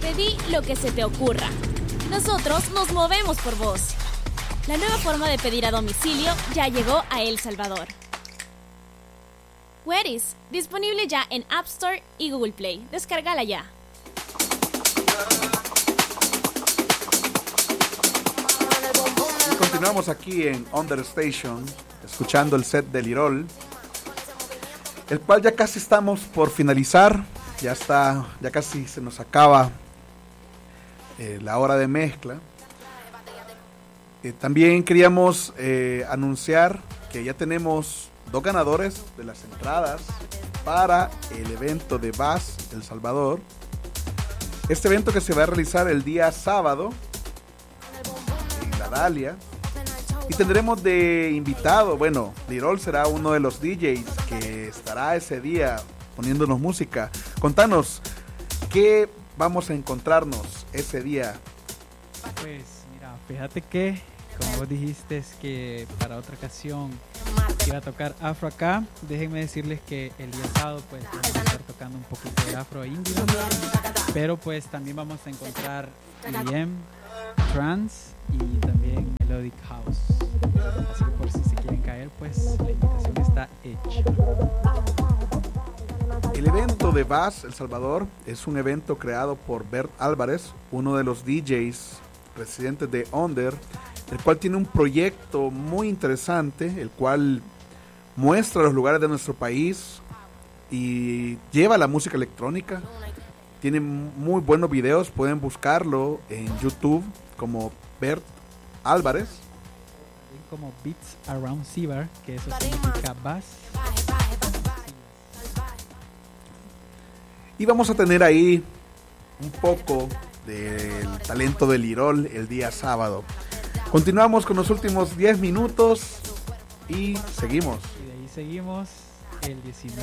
Pedí lo que se te ocurra. Nosotros nos movemos por vos. La nueva forma de pedir a domicilio ya llegó a El Salvador. Where's, disponible ya en App Store y Google Play. Descárgala ya. Y continuamos aquí en Understation, escuchando el set de Lirol, el cual ya casi estamos por finalizar. Ya casi se nos acaba la hora de mezcla. También queríamos anunciar que ya tenemos 2 ganadores de las entradas para el evento de Bass El Salvador. Este evento que se va a realizar el día sábado en La Dalia. Y tendremos de invitado, bueno, Lirol será uno de los DJs que estará ese día poniéndonos música. Contanos, ¿qué vamos a encontrarnos ese día? Pues mira, fíjate que, como vos dijiste, es que para otra ocasión iba a tocar afro acá. Déjenme decirles que el día sábado pues vamos a estar tocando un poquito de afro e indie, pero pues también vamos a encontrar EDM, trance y también melodic house. Así que por si se quieren caer, pues la invitación está hecha. El evento de Bass El Salvador es un evento creado por Bert Álvarez, uno de los DJs residentes de Under, el cual tiene un proyecto muy interesante, el cual muestra los lugares de nuestro país y lleva la música electrónica. Tiene muy buenos videos, pueden buscarlo en YouTube como Bert Álvarez. Como Beats Around Sibar, que eso significa bass. Y vamos a tener ahí un poco del talento de Lirol el día sábado. Continuamos con los últimos 10 minutos y seguimos. Y de ahí seguimos el 19